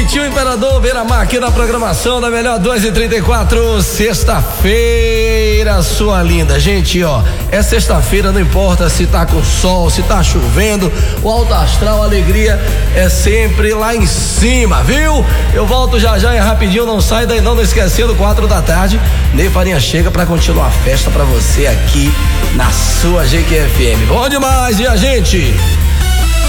Tio Imperador, Beira-Mar aqui na programação da Melhor 2h34, sexta-feira, sua linda. Gente, ó, é sexta-feira, não importa se tá com sol, se tá chovendo, o alto astral, a alegria é sempre lá em cima, viu? Eu volto já já, é rapidinho, não sai daí não esquecendo, 4 da tarde, Ney Farinha chega pra continuar a festa pra você aqui na sua GQFM. Bom demais, e a gente?